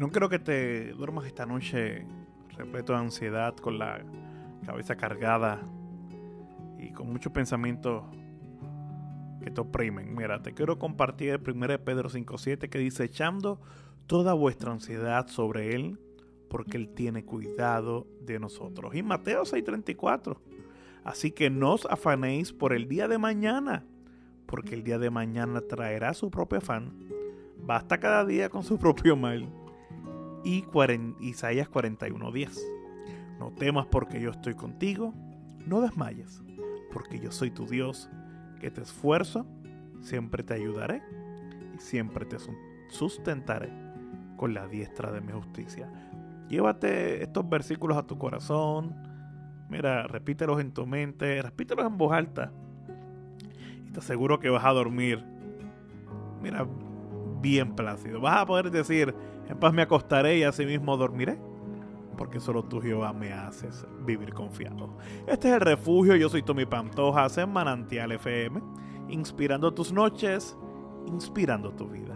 No quiero que te duermas esta noche repleto de ansiedad, con la cabeza cargada y con muchos pensamientos que te oprimen. Mira, te quiero compartir el 1 Pedro 5:7 que dice: echando toda vuestra ansiedad sobre Él, porque Él tiene cuidado de nosotros. Y Mateo 6:34: así que no os afanéis por el día de mañana, porque el día de mañana traerá su propio afán. Basta cada día con su propio mal. Y Isaías 41:10: no temas, porque yo estoy contigo, no desmayes, porque yo soy tu Dios, que te esfuerzo, siempre te ayudaré y siempre te sustentaré con la diestra de mi justicia. Llévate estos versículos a tu corazón. Mira, repítelos en tu mente, repítelos en voz alta, y te aseguro que vas a dormir, mira, bien plácido. Vas a poder decir: en paz me acostaré y así mismo dormiré, porque solo tú, Jehová, me haces vivir confiado. Este es El Refugio. Yo soy Tommy Pantojas en Manantial FM, inspirando tus noches, inspirando tu vida.